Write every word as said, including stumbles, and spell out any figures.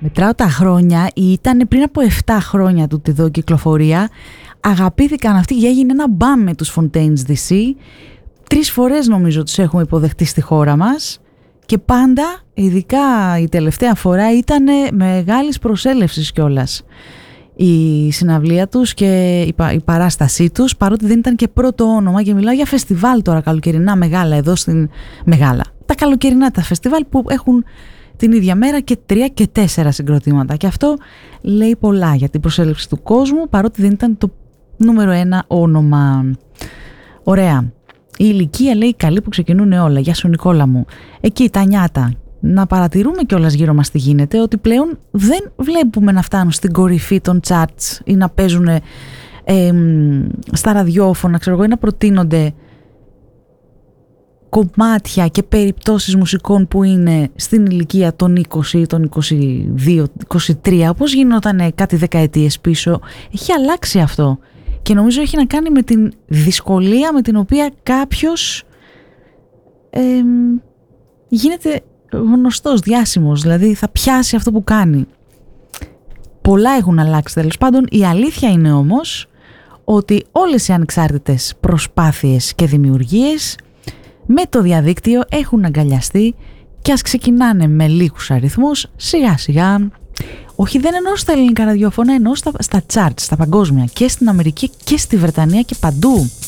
Μετράω τα χρόνια, ήταν πριν από επτά χρόνια τούτη εδώ κυκλοφορία. Αγαπήθηκαν αυτοί και έγινε ένα μπαμ με τους Fontaines ντι σι. Τρεις φορές νομίζω τους έχουμε υποδεχτεί στη χώρα μας και πάντα, ειδικά η τελευταία φορά, ήταν μεγάλης προσέλευσης κιόλας η συναυλία τους και η, πα, η παράστασή τους, παρότι δεν ήταν και πρώτο όνομα, και μιλάω για φεστιβάλ τώρα καλοκαιρινά μεγάλα εδώ στην Μεγάλα. Τα καλοκαιρινά τα φεστιβάλ που έχουν την ίδια μέρα και τρία και τέσσερα συγκροτήματα, και αυτό λέει πολλά για την προσέλευση του κόσμου, παρότι δεν ήταν το νούμερο ένα όνομα. Ωραία. Η ηλικία, λέει, καλή που ξεκινούν όλα. Γεια σου Νικόλα μου. Εκεί τα νιάτα. Να παρατηρούμε κιόλας γύρω μας τι γίνεται, ότι πλέον δεν βλέπουμε να φτάνουν στην κορυφή των charts ή να παίζουν ε, ε, στα ραδιόφωνα, ξέρω εγώ, ή να προτείνονται κομμάτια και περιπτώσεις μουσικών που είναι στην ηλικία των είκοσι, των είκοσι δύο, είκοσι τρία, όπως γινόταν κάτι δεκαετίες πίσω. Έχει αλλάξει αυτό και νομίζω έχει να κάνει με την δυσκολία με την οποία κάποιος ε, γίνεται γνωστός, διάσημος, δηλαδή θα πιάσει αυτό που κάνει. Πολλά έχουν αλλάξει τέλος πάντων. Η αλήθεια είναι όμως ότι όλες οι ανεξάρτητες προσπάθειες και δημιουργίες με το διαδίκτυο έχουν αγκαλιαστεί, και ας ξεκινάνε με λίγους αριθμούς, σιγά σιγά. Όχι, δεν εννοώ στα ελληνικά ραδιόφωνα, εννοώ στα, στα charts, στα παγκόσμια, και στην Αμερική και στη Βρετανία και παντού.